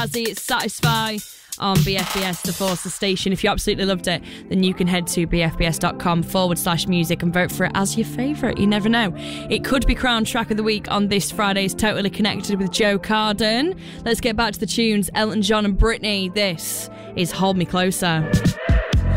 Bazzi, it's Satisfy on BFBS, the Force station. If you absolutely loved it, then you can head to bfbs.com/music and vote for it as your favourite. You never know. It could be crowned track of the week on this Friday's Totally Connected with Joe Carden. Let's get back to the tunes. Elton John and Britney. This is Hold Me Closer.